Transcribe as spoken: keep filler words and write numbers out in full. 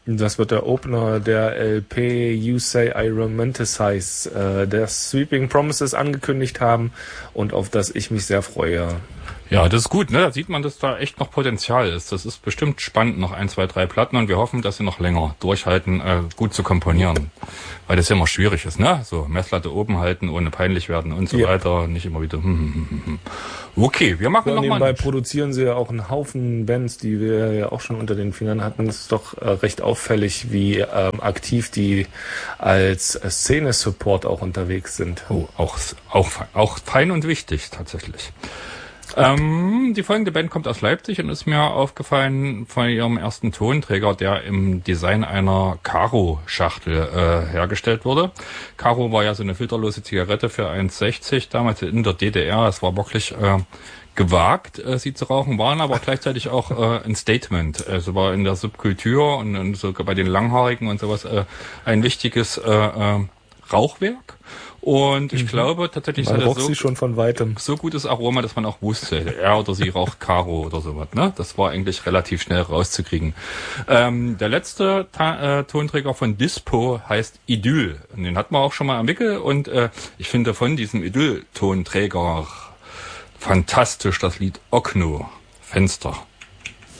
Das wird der Opener der L P You Say I Romanticize, äh, der Sweeping Promises angekündigt haben und auf das ich mich sehr freue. Ja, das ist gut, ne? Da sieht man, dass da echt noch Potenzial ist. Das ist bestimmt spannend, noch ein, zwei, drei Platten, und wir hoffen, dass sie noch länger durchhalten, äh, gut zu komponieren. Weil das ja immer schwierig ist, ne? So Messlatte oben halten, ohne peinlich werden und so ja. weiter. Nicht immer wieder. Hm, hm, hm, hm. Okay, wir machen ja, noch nebenbei mal. produzieren sie ja auch einen Haufen Bands, die wir ja auch schon unter den Fingern hatten. Es ist doch äh, recht auffällig, wie ähm, aktiv die als äh, Szene-Support auch unterwegs sind. Oh, auch, auch, auch fein und wichtig, tatsächlich. Ähm, die folgende Band kommt aus Leipzig und ist mir aufgefallen von ihrem ersten Tonträger, der im Design einer Caro-Schachtel äh, hergestellt wurde. Caro war ja so eine filterlose Zigarette für eins sechzig, damals in der D D R. Es war wirklich äh, gewagt, äh, sie zu rauchen, waren aber gleichzeitig auch äh, ein Statement. Also war in der Subkultur und, und sogar bei den Langhaarigen und sowas äh, ein wichtiges äh, äh, Rauchwerk. Und ich mhm. glaube tatsächlich, man hat so, sie schon von weitem. so gutes Aroma, dass man auch wusste, er oder sie raucht Caro oder sowas. Ne? Das war eigentlich relativ schnell rauszukriegen. Ähm, der letzte Ta- äh, Tonträger von Dispo heißt Idyll. Und den hatten wir auch schon mal am Wickel. Und äh, ich finde von diesem Idyll-Tonträger fantastisch das Lied Okno, Fenster.